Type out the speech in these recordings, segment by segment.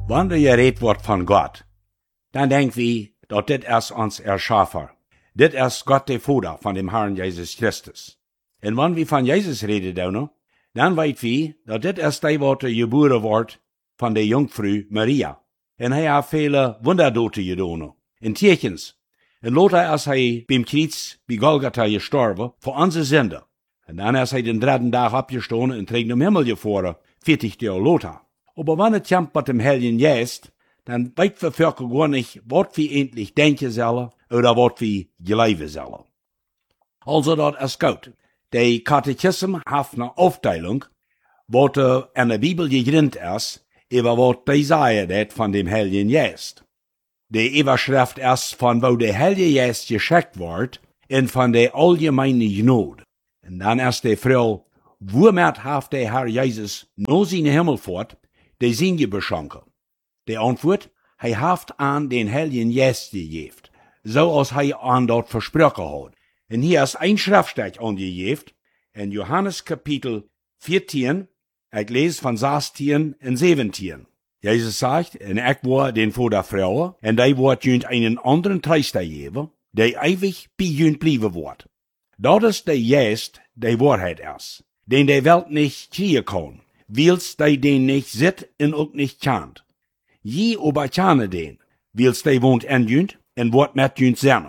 Wanneer je redt wordt van God, dan denken we dat dit is ons Erschaffer. Dit is Gott de Vader van dem Herrn Jesus Christus. En wanneer we van Jezus reden, dan weet we dat dit is die wat geboren wordt van de Jungfrau Maria. En hij heeft vele wonderdoten gedaan, en tekens. En later is hij beim Kreuz bij Golgatha gestorben voor onze Sünde. En dan is hij den dritten dag opgestaan en terug naar Himmel gefahren, 40 Jahre later. Aber wenn es kommt mit dem Heiligen Geist, dann weiß wir Völker gar nicht, was wir endlich denken sollen oder was wir glauben sollen. Also, das ist gut. Der Katechismus hat eine Aufteilung, was in der Bibel gegrinnt ist, über was die sagen das von dem Heiligen Geist. Die Überschrift ist von wo der Heilige Geist geschickt wird und von der allgemeinen Gnade. Und dann ist die Frage, womit hat der Herr Jesus nur seine Himmelfahrt die Sinne beschenken? Die Antwort, hij heeft aan den Heiligen Geist gegeben, zoals hij aan dat versprochen hat. Und hier ist ein Schriftstück angegeben, in Johannes Kapitel 14, ich lese von 16 und 17. Jesus sagt, en ich war den Vater Frau, und die wird jünd einen anderen Tröster geben, der ewig bei jünd bleiben wird. Das ist der Geist, der Wahrheit ist, den die Welt nicht kriegen kann, weil's die den nicht sieht und auch nicht kennt. Je aber kennen den, weil's die wohnt in jünd und wird mit jünd sein.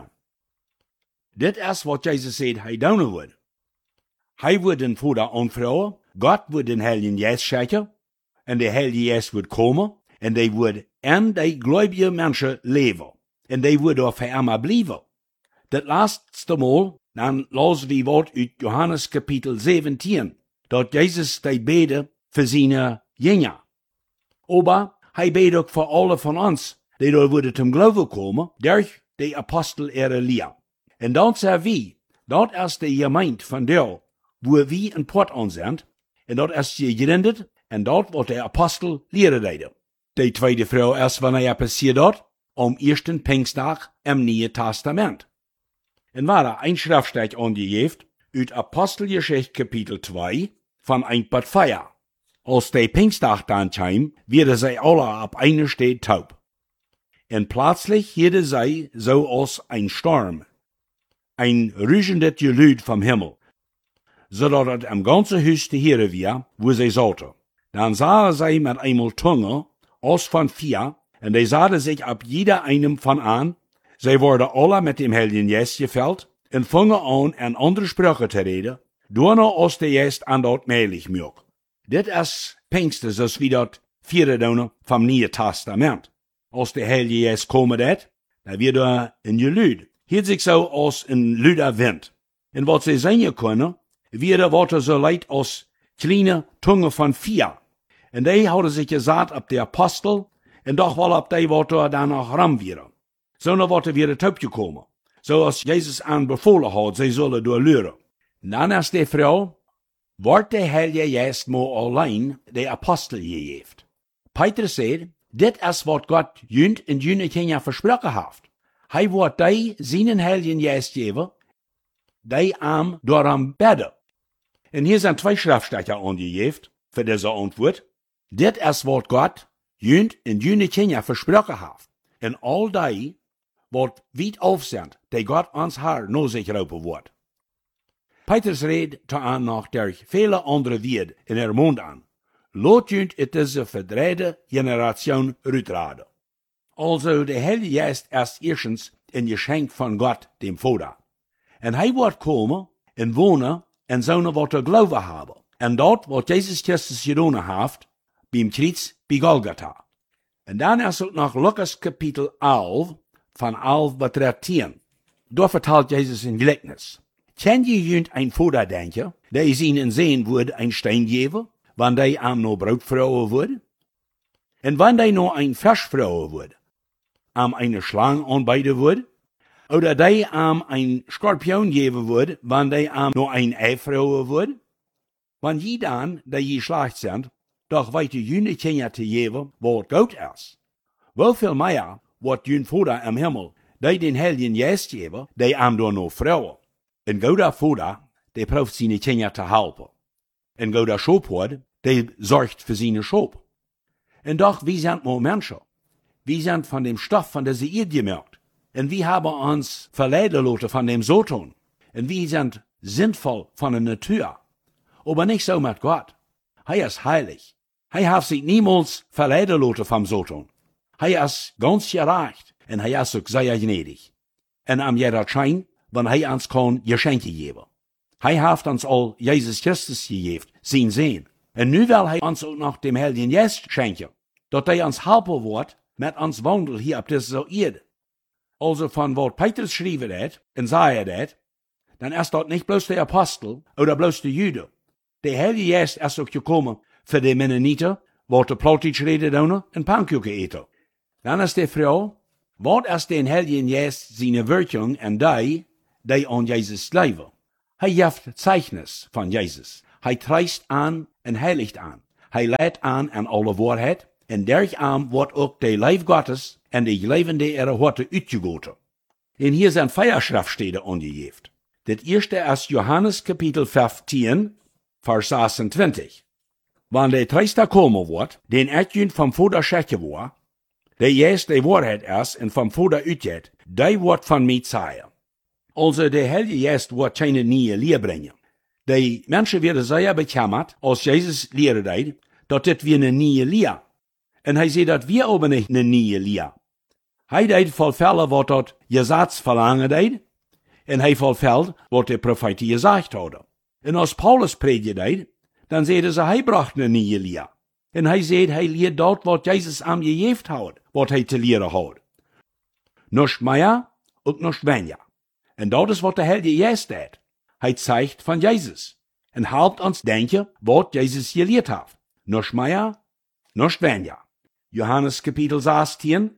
Dit is wat Jesus sagt, hij doen wird. Hij wird den Vater anvragen, Gott wird den Heiligen Geist schenken, und der Heilige Geist wird kommen, und die wird in die gläubigen Menschen leben, und die wird auch für immer bleiben. Das letzte Mal, dann lassen wir Wort aus Johannes Kapitel 17, dort Jesus die bete für seine Jünger. Aber hij betet auch für alle von uns, die da würden zum Glauben kommen, durch die Apostel ihre Lehre. En dan zeggen we, dat is de gemeente van Deel, waar we een port aan zijn, en dat is gegründet, en dat wat de apostel leren deden. De tweede vrouw is wanneer passiert dat, am eersten Pfingstdag im Nieuwe Testament. En waar een schriftstück aangegeven, uit Apostelgeschichte Kapitel 2, van 1 tot 4. Als de Pfingstdag dan kwam, werden zij alle op eine Stelle taub. En plötzlich hielden zij zoals ein Sturm, ein rügendes Geluid vom Himmel, zodat het am ganzen Huis te hören war, wo sie zaten. Dann sahen sie mit einmal Zunge, als von 4, und die sahen sich ab jeder einem von an, sie wurden alle mit dem Heiligen Geist gefüllt, und fingen an, in andere Sprache zu reden, doorna als der Geist an dort mählich mög. Dit is Pfingsten, zoals wie dat vierde doen vom Nieuwe Testament. Als der Heilige Geist komen dat, dan wird een geluid. Hielt sich so als een luider Wind. En wat sie singen können, wird wat so leid als kleine Tunge von 4. En die hadden sich gesagt ab der Apostel, en doch wel ab die wat da noch ram wären. So ne wat wieder taub gekommen. So als Jesus aanbevolen had, sie sollen doorleuren. Dan is die Frau, wordt de Heilige Geist maar allein de Apostel gegeven. Petrus zei, dit is wat Gott jünd en jüne Kinder versprochen heeft. Hij wordt die seinen Heiligen Geist geben, die am daran beten. En hier zijn 2 Schriftstücke aangegeven für diese Antwort. Dit is wat Gott jünd en jüne Kinder versprochen heeft. En all die, wat weit auf sind, die Gott ans Haar no sich raupen wird. Petrus redt aan noch durch viele andere Wege in haar Mund an. Lot jünd het diese verdreide Generation uitraden. Also, der Heilige Geist ist erstens ein Geschenk von Gott, dem Vater. Und er wird kommen und wohnen und sollen wat Glauben haben. Und dort, was Jesus Christus getan hat, beim Kreuz bei Golgatha. Und dann ist es noch Lukas Kapitel 11, von 11 bis 13. Dort vertelt Jesus ein Gleichnis. Kennt ihr jünd ein Vater denken, der es ihnen sehen würde, ein Stein geben, wann der am no Brot frauen würde? Und wann der no ein Fisch frauen würde? Am eine Schlange anbeiden würde? Oder der am ein Skorpion geben würde, wann der am nur ein Ei frauen würde? Wann je dann, der je schlecht sind, doch weite jüne Kinder zu geben, wo es gut ist. Wo viel mehr wird jün Vater im Himmel, der den Heiligen Geist geben, der am nur noch frauen. Ein guter Vater, der braucht seine Kinder zu helfen. Ein guter Schopard, der sorgt für seine Schop. Und doch, wir sind nur Menschen. Wir sind von dem Stoff von der Erde gemacht. Und wir haben uns verleiten lassen von dem Satan. Und wir sind sinnvoll von der Natur. Aber nicht so mit Gott. Er ist heilig. Er hat sich niemals verleiten lassen vom Satan. Er ist ganz gerecht. Und er ist auch sehr gnädig. Und am jeder Schein, wenn er uns kann Geschenke geben. Er hat uns all Jesus Christus gegeben, sein Sehen. Und nu will er uns auch noch dem Heiligen Geist schenken, dass er uns helfen wird, mit uns wandel hier auf dieser Erde. Also von was Petrus schrieben hat, und sagt hat, dann ist dort nicht bloß der Apostel oder bloß der Jude. Der Heilige Geist ist auch gekommen für die Mennoniter, wo der Plattdeutsch redet und Pannkuchen eten. Dann ist die Frau, was ist den Heiligen Geist seine Wirkung an die an Jesus glauben? Er gibt Zeichnis von Jesus. Er treist an und heiligt an. Er leidt an alle Wahrheit. Und durch an wird auch der Leib Gottes und die Lebende ihre Horte uitgegoten. Und hier sind Feierschriftstellen angegeben. Das erste ist Johannes Kapitel 15, Vers 26. Wann der Treister kommen wird, den Erdjünd vom Vater schäche war, der jetzt die Wahrheit ist und vom Vater uitgeht, der wird von mir zeigen. Also der Heilige Geist wird keine neue Lehre bringen. Die Menschen werden sehr bekämmert, als Jesus Lehre deed, dass das wie eine neue Lehre. Und er sagt, dass wir aber nicht eine neue Lehre. Er deed vollfällen, was dort Gesetz verlangen deed, und er vollfällt, was der Prophet gesagt hat. Und als Paulus predigt deed, dann sagt er bracht eine neue Lehre. Und er sagt, er lehrt dort, was Jesus am gegeben hat, was er zu lehren hat. Nicht mehr und nicht weniger. Und das ist, was der Heilige Geist tut. Er zeigt von Jesus. Und helpt uns denken, was Jesus gelehrt hat. Nicht mehr, nicht weniger. Johannes Kapitel 16,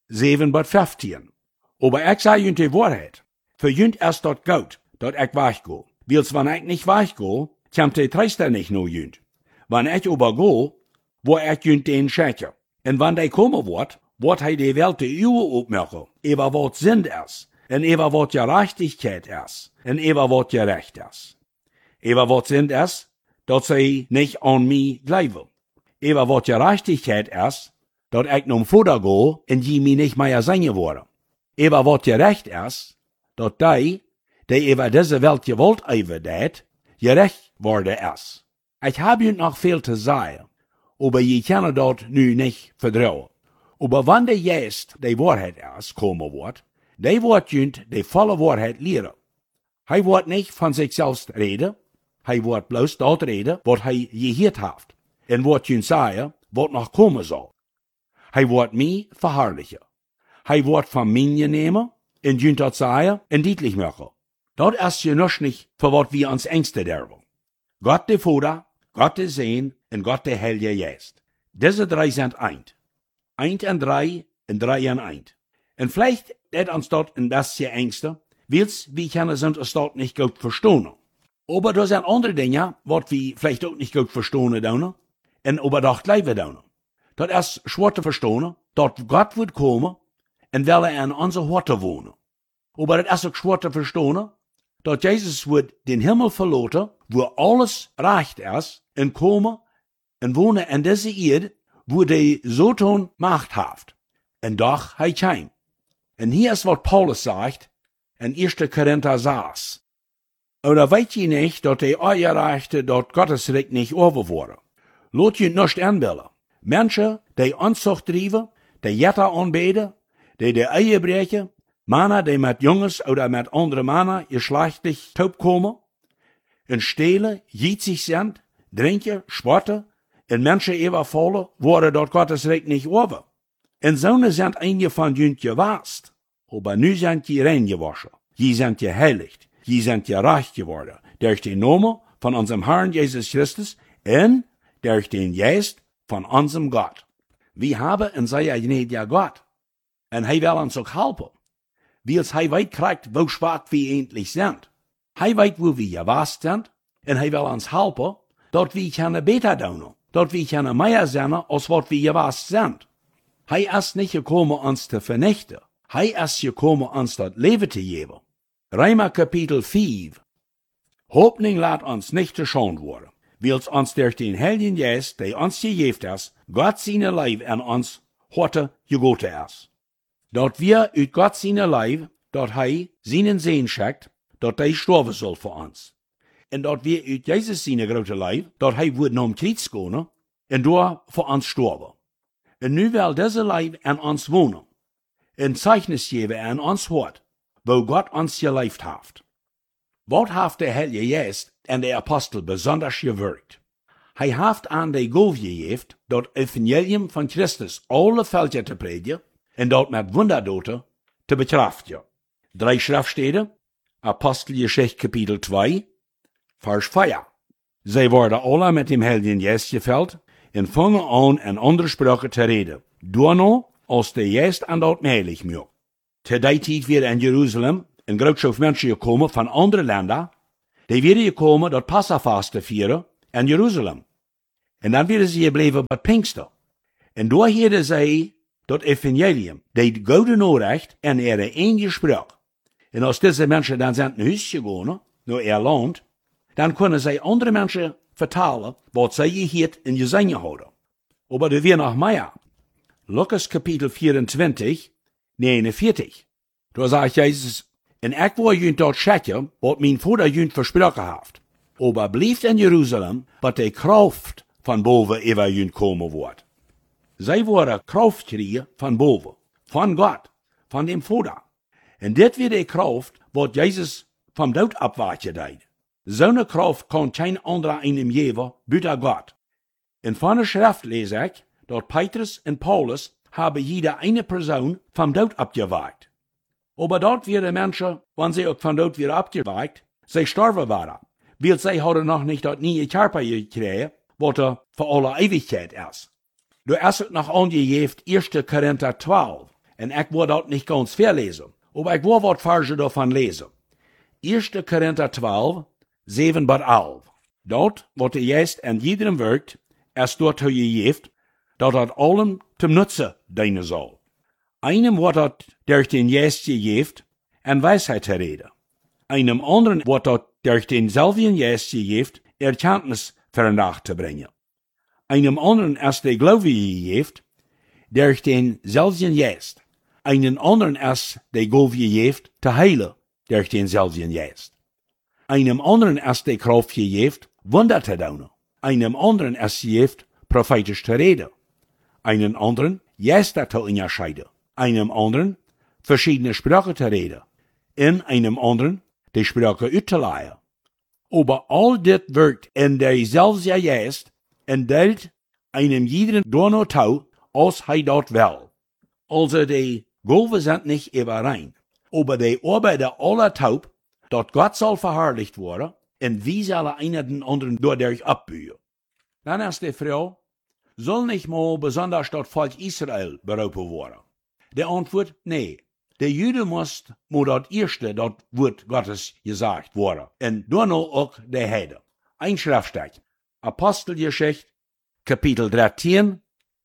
7 bis 15. Aber ich sage euch die Wahrheit. Für jünd ist dort gut, dort ich weggehe. Wils wenn ich nicht weggehe, kommt der Treister nicht nur jünd. Wenn ich aber gehe, wo ich jünd den schäke. Und wenn der kommen wird er die Welt der Uhr aufmachen. Über was Sinn ist. Und über was Gerechtigkeit ist. Und über was gerecht ist. Über was Sinn ist, dass sie nicht an mich glauben. Über was Gerechtigkeit ist, dass ich nun Vater gehe und die mich nicht mehr sehen wollen. Über was gerecht ist, dass die über diese Welt gewollt eiverdet, gerecht worden ist. Ich habe ihnen noch viel zu sagen, aber je können dort nu nicht vertrauen. Aber wenn der Geist die Wahrheit ist, kommen wird, der wird ihnen die volle Wahrheit lehren. Er wird nicht von sich selbst reden, er wird bloß dort reden, was er gehört hat, und wird ihnen sagen, was noch kommen soll. Er wird mich verherrlichen. Er wird von mir nehmen, und ihnen dort sagen, und deutlich machen. Dort ist ja noch nicht, für was wir uns Ängste derben. Gott der Vater, Gott der Sohn und Gott der Heilige Geist. Diese drei sind eins. Eins und drei in eins. Und vielleicht hat uns dort in das hier Ängste, wils wir können sind es dort nicht gut verstehen. Aber da sind andere Dinge, was wir vielleicht auch nicht gut verstehen können, und aber doch gleichen können. Das ist schwer zu verstehen, dort Gott wird kommen, und will er in unser Horte wohnen. Aber das ist auch schwer zu verstehen, dass Jesus wird den Himmel verlassen, wo alles recht ist, und kommen und wohnen in dieser Erde, wo der Satan Macht hat. Und doch er kam. Und hier ist, was Paulus sagt, in 1. Korinther 6. Oder weet ihr nicht, dass die Euerreichte dort Gottes Recht nicht over wurde? Lot je nicht anbilden. Menschen, die Anzucht treiben, die Jetta anbeten, die Ehe brechen, Männer, die mit Jungs oder mit anderen Männern geschlechtlich taub kommen, und stehlen, jitzig sind, drinken, spotten, und Menschen überfallen, wurde dort Gottes Recht nicht over. Und so sind einige von jünt gewast, aber nu sind die rein gewaschen, die sind geheiligt, die sind gerecht geworden, durch den Namen von unserem Herrn Jesus Christus und durch den Geist von unserem Gott. Wir haben einen sehr gnädigen Gott, und er will uns auch helfen. Weil er weit kriegt, wo schwach wir endlich sind. Er weiß, wo wir gewast sind, und er will uns helfen, dort wir können besser tun, dort wir können mehr sein, als was wir gewast sind. Er ist nicht gekommen, uns zu vernichten. Er ist gekommen, uns das Leben zu geben. Römer Kapitel 5. Hoffnung lässt uns nicht geschont worden. wils ons durch den Heiligen Geist, der ons gegeven is, Gott seine Leib an ons heute gegoten is. Dat wir uit Gott seine Leib, dat hij seinen Sehen schickt, dat hij sterven soll voor ons. En dat wir uit Jesus seine grote Leib, dat hij wordt naar Kreuz gaan, en door voor ons sterven. En nu wil deze Leib an ons wonen, en Zeichnis geven an ons hart, wo Gott ons geleefd heeft. Wat heeft de Heilige Geist en de Apostel besonders gewerkt? Hij heeft aan de Golf gegeven dat Evangelium van Christus alle Völker te predigen en dat met wonderdoten te bekraftigen. 3 Schriftstellen, Apostelgeschichte Kapitel 2, Vers 4. Zij worden alle met dem Heiligen Geist gevuld en vangen aan in andere sprachen te reden. Daarna, als de Geist aan dat heilig maakt. Te die tijd weer in Jeruzalem een groot schof mensen gekomen van andere landen. Die werden gekomen dat Passafast te vieren in Jeruzalem. En dan werden ze gebleven bij Pinkster. En daar hadden zij dat Evangelium, dat gouden Nachricht en ihre één gesprek. En als deze mensen dan zijn naar huis gegaan, naar ihr land, dan kunnen zij andere mensen vertalen wat zij gehoord en gezien hadden. Maar er weer nog meer. Lukas Kapitel 24, 49. Daar sagt Jezus, en ik wil jullie dort schicken, wat mijn vader jullie versproken heeft. Maar blijft in Jeruzalem, wat de kracht van boven over jullie komen wordt. Zij worden kracht krijgen van boven, van God, van dem Vader. En dit weer de kracht wat Jezus van dood abwaartje deed. Zo'n kracht kan geen andere in hem geven, buiten God. En van de schrift lees ik, dat Petrus en Paulus hebben jeder eine persoon van dood abgewaakt. Maar dat weer de mensen, wanneer ze ook van dood weer abgewaakt, zij sterven waren. Weil zij hadden nog niet dat nieuwe Körper gekregen, wat er voor alle Ewigkeit is. Du hast het nog aangegeven 1 Korinther 12. En ik wil dat niet ganz verlezen. Maar ik wil wat versen daarvan lezen. 1 Korinther 12, 7 tot 11. Dat, wat de Geest en iedereen werkt, is door te gegeven, dat het allen ten nutze dienen zal. Einem wordt dat durch den Geest gegeven en wijsheid te reden. Einem anderen wordt dat durch denselben Geest gegeven erkenntnis vernacht te brengen. Einem anderen is de Glaube gegeven durch denselben Geest. Einen anderen is de Glaube gegeven te heilen durch denselben Geest. Einem anderen is de Kraft gegeven Wunder te doen. Einem anderen is gegeven prophetisch te reden. Einen anderen Geister te unterscheiden. Einem anderen verschiedene Sprachen te reden. En einem anderen de Sprache uit te leiden. Aber all dit werkt in derselbe Geist en deelt einem jeden door toe als hij dat wil. Also de Golven sind nicht überein, aber die arbeiten alle taub, dat Gott soll verherrlicht worden en wie sollen einer den anderen dadurch abbühen. Dann ist die Frau, soll nicht mal besonders das Volk Israel berufen worden? Die Antwort, nee. Der Jude muss mal das erste, das Wort Gottes gesagt worden. Und dann auch der Heide. Ein Schriftstück. Apostelgeschichte, Kapitel 13,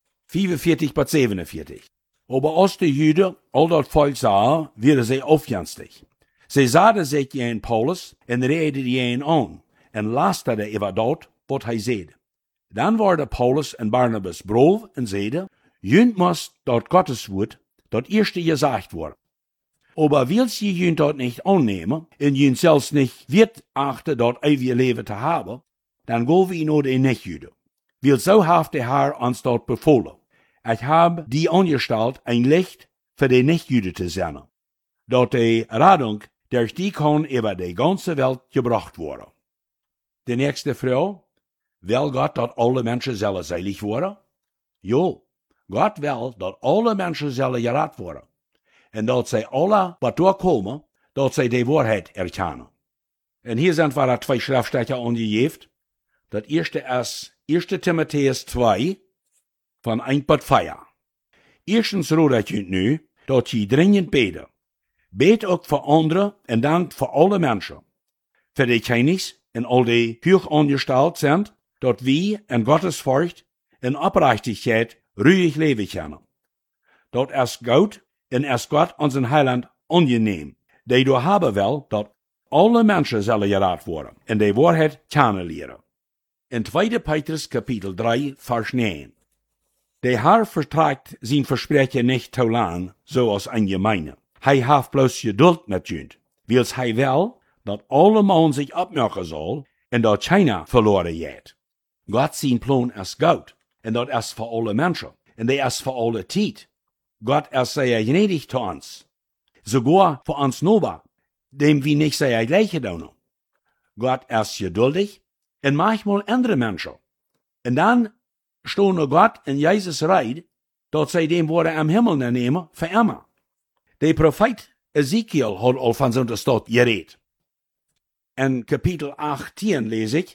45 bis 47. Aber als die Juden all das Volk sahen, werden sie aufjänstig. Sie sahen sich gegen Paulus und redeten ihn an und lasterten über das, was er sagte. Dann waren Paulus und Barnabas brav und zeiden, jünt muss das Gotteswort, das erste gesagt worden. Aber will sie jünt das nicht annehmen und jünt selbst nicht wird achten, das ewige Leben zu haben, dann gehen wir nur den Nichtjüden. Weil so hat der Herr uns dort befohlen. Ich habe die angestellt, ein Licht für die Nichtjüden zu sein, dort die Rettung durch die kann über die ganze Welt gebracht worden. Die nächste Frau, will Gott, dass alle Menschen sollen selig worden? Ja, Gott will, dass alle Menschen sollen gerettet worden. Und dass sie alle, was durchkommen, dass sie die Wahrheit erkennen. Und hier sind wir 2 Schriftstücke angegeben. Das erste ist 1. Timotheus 2, von 1 bis 4. Erstens rode ich euch nu, dass je dringend beten. Bet ook voor anderen en dank voor alle mensen. Voor die Chinese en al die hoog angesteld zijn, dat wij in Gottes Furcht en Oprechtigkeit ruhig leven kunnen. Dat is goed en is God onze Heiland angenehm, die door hebben wil dat alle mensen zullen gered worden en die waarheid kennen leren. In 2. Petrus Kapitel 3, Vers 9. Der Herr vertragt sein Versprechen nicht zu lang, so als ein Gemeine. Hij haft bloß Geduld mit jünt, wils hij wel, dat alle man sich abmachen soll, en dat keiner verloren geht. Gott sein Plan ist gut, en dat ist für alle Menschen, en der ist für alle Zeit. Gott ist sehr gnädig zu uns, sogar für uns Nober, dem wir nicht sehr gleiche tun. Gott ist geduldig, en manchmal andere Menschen. En dann stehen Gott in Jesus Reit, dat zij dem worden am Himmel nemen für immer. Der Prophet Ezekiel hat al van zo'n stad geredet. In Kapitel 18 lese ich,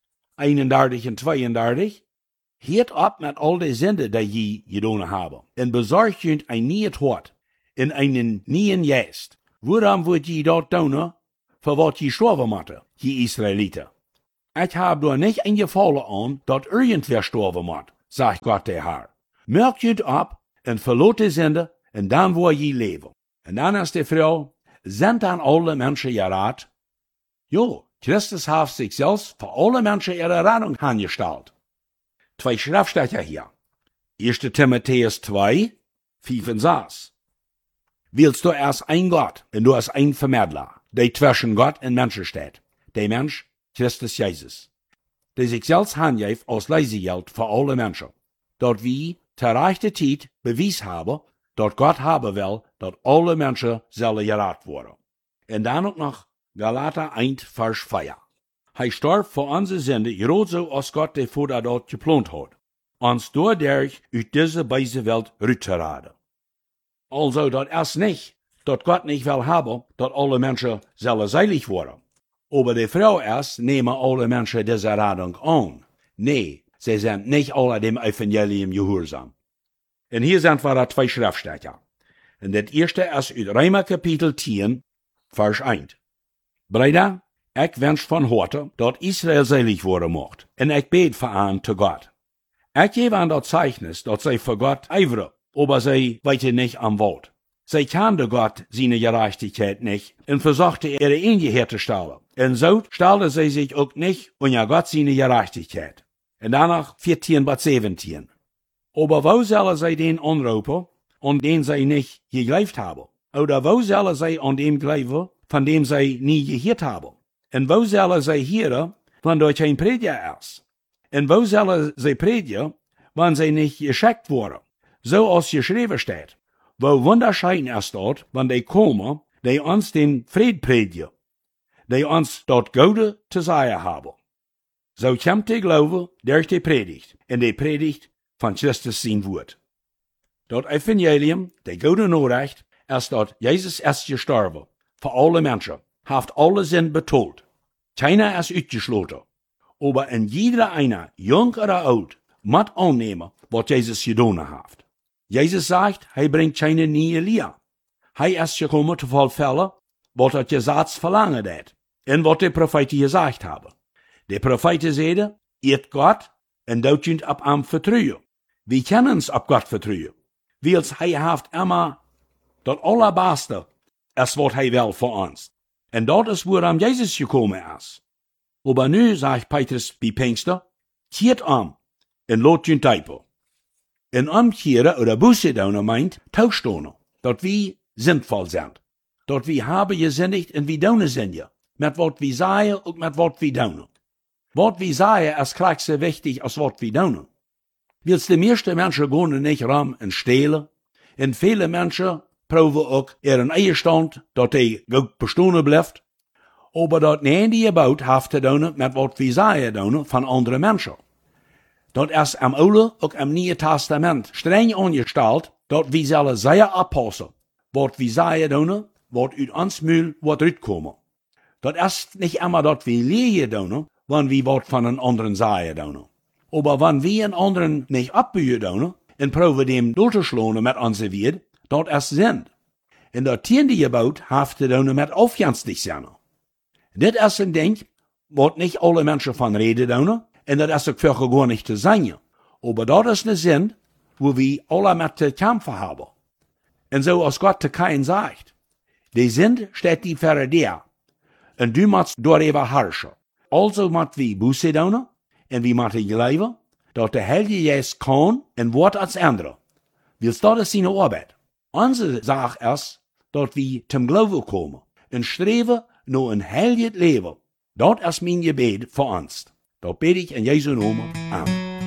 31 und 32, Hiert ab mit all de Sünde, die je gedaan hebben, en bezorgt je ein nieuw hart, en einen nieuwen geest. Waarom wordt je dat doen, voor wat je sterven moeten, je Israëlieten? Ich habe da nicht eingefallen an, dat irgendwer sterven moet, sagt Gott der Herr. Merkt je ab, en verlaat de Sünde, en dan wordt je leven. En dan is de vrouw, sind dan alle Menschen geraad? Jo, Christus heeft sich selbst für alle Menschen ihre Rettung angestellt. 2 Schriftstecher hier. 1. Timotheus 2, 5 und 6. Willst du erst ein Gott, und du hast ein Vermittler, der zwischen Gott und Menschen steht. Der Mensch, Christus Jesus. Der sich selbst handgeeft als Leisegeld für alle Menschen. Dort wir zur rechten Zeit bewies haben, dat Gott haben will, dat alle Menschen sollen gerat worden. Und dann auch noch Galater 1, Vers 4. Hij starb für unsere Sünde, gerade so als Gott der Vater dort geplant hat, uns dadurch aus dieser bösen Welt rauszuraden. Also, dat ist nicht, dat Gott nicht will haben, dat alle Menschen sollen seilig werden. Aber die Frau ist, nehmen alle Menschen diese Radung an. Nee, sie sind nicht alle dem Evangelium gehorsam. Und hier sind wir 2 Schriftstecher. Und das erste ist aus Römer Kapitel 10, Vers 1. Brüder, ich wünsch von heute, dat Israel selig worden mocht. Und ich bete für ihn zu Gott. Ich gebe an das Zeichnis, dat sie für Gott eifern, aber sie weiten nicht am Wort. Sie kannte Gott seine Gerechtigkeit nicht und versuchte ihre Ehe herzustellen. Und so stellte sie sich auch nicht unter Gott seine Gerechtigkeit. Und danach 14 bis 17. Aber wo sollen sie den anrufen, an den sie nicht geglaubt haben? Oder wo sollen sie an dem glauben, von dem sie nie gehört haben? Und wo sollen sie hören, wenn dort kein Prediger ist? Und wo sollen sie predigen, wenn sie nicht geschickt wurden? So als geschrieben steht. Wo wunderschön ist dort, wenn die kommen, die uns den Fried predigen, die uns dort Gute zu sagen haben. So kommt der Glaube durch die Predigt, und die Predigt von Christus sein Wort. Das Evangelium, der gute Nachricht, ist, dass Jesus ist gestorben, für alle Menschen, hat alle Sinn betont. Keiner ist ausgeschlossen. Aber in jeder einer, jung oder alt, muss annehmen, was Jesus getan hat. Jesus sagt, er bringt keine neue Lehre. Er ist gekommen zu vollfüllen, was das Gesetz verlangen hat, und was die Propheten gesagt haben. Die Propheten sagen, ehrt Gott, und dort sind ab am vertrauen. Wir können uns ab Gott vertrauen, weil er hat immer das Allerbeste, ist, was er will für uns. Und dort ist, wo am Jesus gekommen ist. Aber nu, sagt Petrus bei Pfingsten, kehrt und lot jün typen. En omkeren oder Buße doen meint, tauschstonen, dat wir sinnvoll sind. Dat wir haben gesündigt und wir doen sind ja. Mit wat wir sagen und mit wat wir doen. Wat wir sagen ist gleich so wichtig als wat wir doen. Weil die meisten Menschen gehen nicht rum und stehlen. Und viele Menschen proben auch ihren Ehestand, dat die gut bestehen bleibt. Aber dat niet die gebaut heeft te doen met wat wir sagen doen von anderen Menschen. Dat is am Oude ook am Nieuwe Testament streng angesteld, dat wir zullen sehr abpassen, wat wir sagen doen, wat uit ons Mühl wat uitkomen. Dat is nicht immer dat wir leer doen, wenn wir wat von einen anderen sagen doen. Aber wenn wir einen anderen nicht abbühen doen, und proben dem durchzuschlagen mit unserer Welt, dat is Sinn. Und dat Tiende gebaut heeft te doen met aufjenstig zijn. Dit is een ding, wat nicht alle Menschen von reden doen, und das ist auch gar nicht zu sein. Aber das ist eine Sinn, wo wir alle mit zu kämpfen haben. Und so als Gott zu Kain sagt, die Sinn steht die für dir, und du musst darüber herrschen. Also musst wir Buße tun, en wie moeten geloven, dat de Heilige Geest kan en wordt als andere. Willst dat is zijn arbeid. Onze zaak is dat we zum Glauben komen en streven naar een heilig leven. Dat is mijn gebed voor ons. Dat bid ik in Jesu naam. Amen.